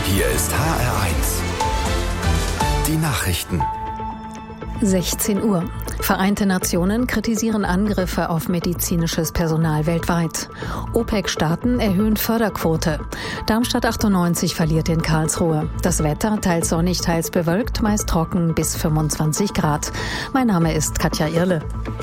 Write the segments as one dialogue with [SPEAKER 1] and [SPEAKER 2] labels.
[SPEAKER 1] Hier ist HR1. Die Nachrichten.
[SPEAKER 2] 16 Uhr. Vereinte Nationen kritisieren Angriffe auf medizinisches Personal weltweit. OPEC-Staaten erhöhen Förderquote. Darmstadt 98 verliert in Karlsruhe. Das Wetter teils sonnig, teils bewölkt, meist trocken bis 25 Grad. Mein Name ist Katja Irle.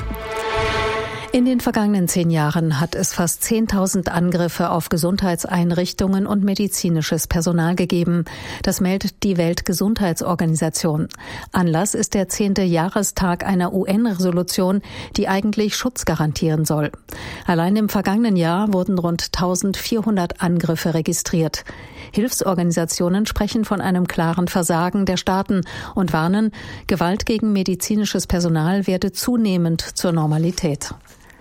[SPEAKER 2] In den vergangenen 10 Jahren hat es fast 10.000 Angriffe auf Gesundheitseinrichtungen und medizinisches Personal gegeben. Das meldet die Weltgesundheitsorganisation. Anlass ist der 10. Jahrestag einer UN-Resolution, die eigentlich Schutz garantieren soll. Allein im vergangenen Jahr wurden rund 1.400 Angriffe registriert. Hilfsorganisationen sprechen von einem klaren Versagen der Staaten und warnen, Gewalt gegen medizinisches Personal werde zunehmend zur Normalität.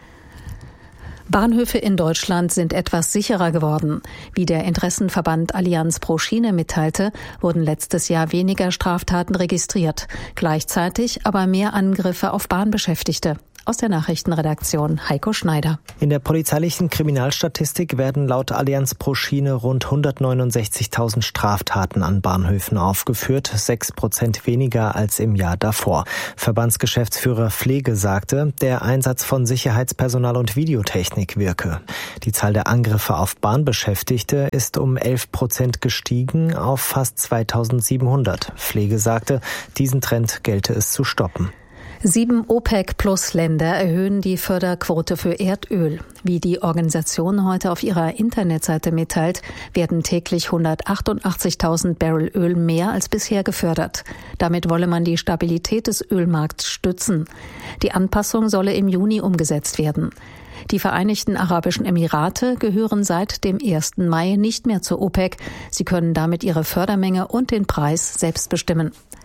[SPEAKER 2] Bahnhöfe in Deutschland sind etwas sicherer geworden. Wie der Interessenverband Allianz pro Schiene mitteilte, wurden letztes Jahr weniger Straftaten registriert, gleichzeitig aber mehr Angriffe auf Bahnbeschäftigte. Aus der Nachrichtenredaktion Heiko Schneider.
[SPEAKER 3] In der polizeilichen Kriminalstatistik werden laut Allianz pro Schiene rund 169.000 Straftaten an Bahnhöfen aufgeführt, 6% weniger als im Jahr davor. Verbandsgeschäftsführer Pflege sagte, der Einsatz von Sicherheitspersonal und Videotechnik wirke. Die Zahl der Angriffe auf Bahnbeschäftigte ist um 11% gestiegen auf fast 2.700. Pflege sagte, diesen Trend gelte es zu stoppen.
[SPEAKER 2] 7 OPEC-Plus-Länder erhöhen die Förderquote für Erdöl. Wie die Organisation heute auf ihrer Internetseite mitteilt, werden täglich 188.000 Barrel Öl mehr als bisher gefördert. Damit wolle man die Stabilität des Ölmarkts stützen. Die Anpassung solle im Juni umgesetzt werden. Die Vereinigten Arabischen Emirate gehören seit dem 1. Mai nicht mehr zur OPEC. Sie können damit ihre Fördermenge und den Preis selbst bestimmen.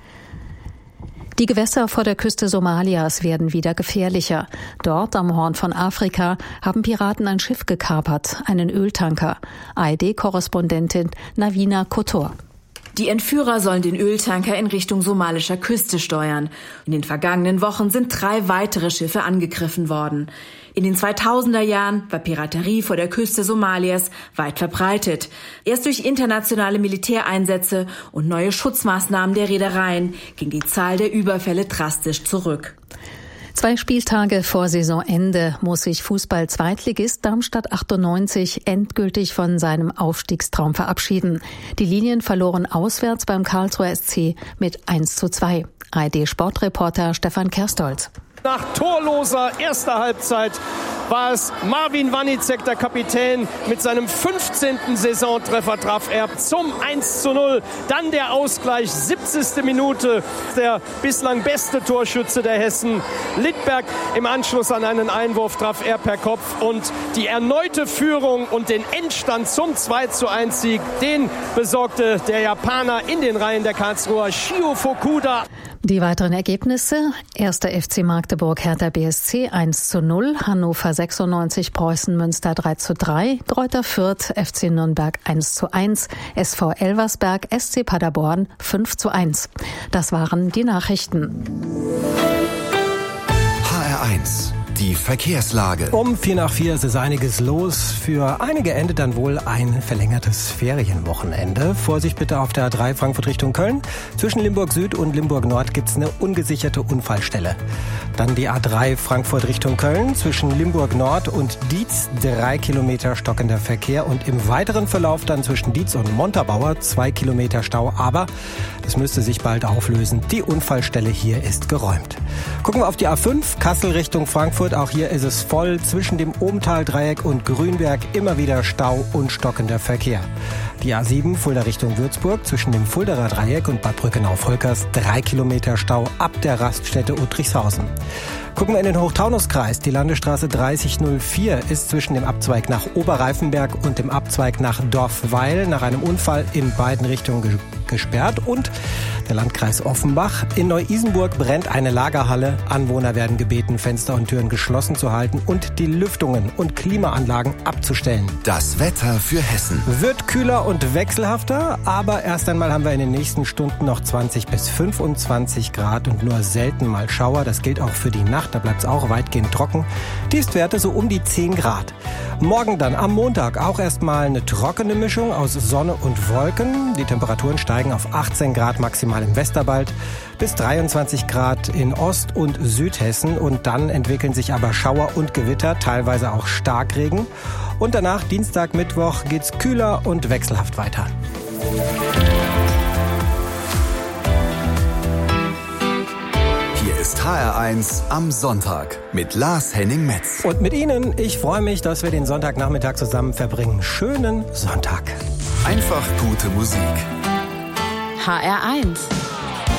[SPEAKER 2] Die Gewässer vor der Küste Somalias werden wieder gefährlicher. Dort am Horn von Afrika haben Piraten ein Schiff gekapert, einen Öltanker. ARD-Korrespondentin Navina Kotor.
[SPEAKER 4] Die Entführer sollen den Öltanker in Richtung somalischer Küste steuern. In den vergangenen Wochen sind 3 weitere Schiffe angegriffen worden. In den 2000er Jahren war Piraterie vor der Küste Somalias weit verbreitet. Erst durch internationale Militäreinsätze und neue Schutzmaßnahmen der Reedereien ging die Zahl der Überfälle drastisch zurück.
[SPEAKER 2] 2 Spieltage vor Saisonende muss sich Fußball-Zweitligist Darmstadt 98 endgültig von seinem Aufstiegstraum verabschieden. Die Linien verloren auswärts beim Karlsruher SC mit 1:2. ARD-Sportreporter Stefan Kerstolz.
[SPEAKER 5] Nach torloser erster Halbzeit war es Marvin Wanicek, der Kapitän, mit seinem 15. Saisontreffer traf er zum 1:0. Dann der Ausgleich, 70. Minute. Der bislang beste Torschütze der Hessen, Littberg, im Anschluss an einen Einwurf traf er per Kopf. Und die erneute Führung und den Endstand zum 2:1 Sieg, den besorgte der Japaner in den Reihen der Karlsruher, Shio Fukuda.
[SPEAKER 2] Die weiteren Ergebnisse: 1. FC Magdeburg Hertha BSC 1:0, Hannover 96 Preußen Münster 3:3, Greuther Fürth FC Nürnberg 1:1, SV Elversberg SC Paderborn 5:1. Das waren die Nachrichten.
[SPEAKER 1] HR1. Die Verkehrslage.
[SPEAKER 6] Um 3:45 ist es einiges los. Für einige endet dann wohl ein verlängertes Ferienwochenende. Vorsicht bitte auf der A3 Frankfurt Richtung Köln. Zwischen Limburg Süd und Limburg Nord gibt es eine ungesicherte Unfallstelle. Dann die A3 Frankfurt Richtung Köln. Zwischen Limburg Nord und Dietz 3 Kilometer stockender Verkehr. Und im weiteren Verlauf dann zwischen Dietz und Montabaur 2 Kilometer Stau. Aber das müsste sich bald auflösen. Die Unfallstelle hier ist geräumt. Gucken wir auf die A5 Kassel Richtung Frankfurt. Auch hier ist es voll. Zwischen dem Obental-Dreieck und Grünberg immer wieder Stau und stockender Verkehr. Die A7 Fulda Richtung Würzburg. Zwischen dem Fuldaer Dreieck und Bad Brückenau-Volkers 3 Kilometer Stau ab der Raststätte Uttrichshausen. Gucken wir in den Hochtaunuskreis. Die Landesstraße 3004 ist zwischen dem Abzweig nach Oberreifenberg und dem Abzweig nach Dorfweil nach einem Unfall in beiden Richtungen gesperrt. Und der Landkreis Offenbach. In Neu-Isenburg brennt eine Lagerhalle. Anwohner werden gebeten, Fenster und Türen geschlossen zu halten und die Lüftungen und Klimaanlagen abzustellen.
[SPEAKER 1] Das Wetter für Hessen.
[SPEAKER 6] Wird kühler und wechselhafter, aber erst einmal haben wir in den nächsten Stunden noch 20 bis 25 Grad und nur selten mal Schauer. Das gilt auch für die Nacht, da bleibt es auch weitgehend trocken. Tiefstwerte so um die 10 Grad. Morgen dann am Montag auch erstmal eine trockene Mischung aus Sonne und Wolken. Die Temperaturen steigen auf 18 Grad maximal im Westerwald bis 23 Grad in Ost- und Südhessen. Und dann entwickeln sich aber Schauer und Gewitter, teilweise auch Starkregen. Und danach, Dienstag, Mittwoch, geht's kühler und wechselhaft weiter.
[SPEAKER 1] Hier ist HR1 am Sonntag mit Lars Henning-Metz.
[SPEAKER 6] Und mit Ihnen, ich freue mich, dass wir den Sonntagnachmittag zusammen verbringen. Schönen Sonntag.
[SPEAKER 1] Einfach gute Musik.
[SPEAKER 4] HR1